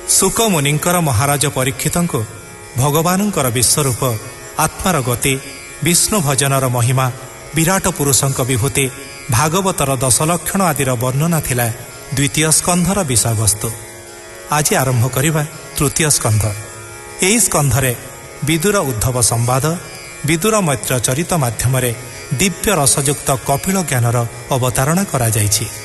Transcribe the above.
ଶୁକ ମୁନିଙ୍କର ମହାରାଜ ପରୀକ୍ଷିତଙ୍କୁ ଭଗବାନଙ୍କର ବିଶ୍ୱରୂପ, ଆତ୍ମାର ଗତି, ବିଷ୍ଣୁ ଭଜନର ମହିମା, ବିରାଟ ପୁରୁଷଙ୍କ ବିଭୂତି, ଭାଗବତର 10 ଲକ୍ଷଣ ଆଦିର ବର୍ଣ୍ଣନା ଥିଲା ଦ୍ୱିତୀୟ ସ୍କନ୍ଧର ବିଷୟବସ୍ତୁ। ଆଜି ଆରମ୍ଭ କରିବା ତୃତୀୟ ସ୍କନ୍ଧ। ଏହି ସ୍କନ୍ଧରେ ବିଦୁର ଉଦ୍ଧବ ସମ୍ବାଦ, ବିଦୁର ମୈତ୍ର ଚରିତ ମାଧ୍ୟମରେ ଦିବ୍ୟ ରସଯୁକ୍ତ କପିଳ ଜ୍ଞାନର ଅବତାରଣା କରାଯାଇଛି।